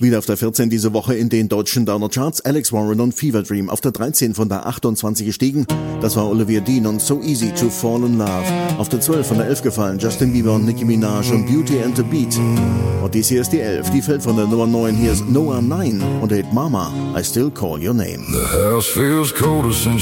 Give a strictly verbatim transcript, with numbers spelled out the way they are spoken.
Wieder auf der vierzehn diese Woche in den deutschen Downer-Charts. Alex Warren und Fever Dream auf der dreizehn von der achtundzwanzig gestiegen. Das war Olivia Dean und So Easy to Fall in Love. Auf der zwölf von der elf gefallen Justin Bieber und Nicki Minaj und Beauty and the Beat. Und dies hier ist die elf, die fällt von der Nummer neun. Hier ist Noah neun und der Hit Mama, I Still Call Your Name. The house feels colder since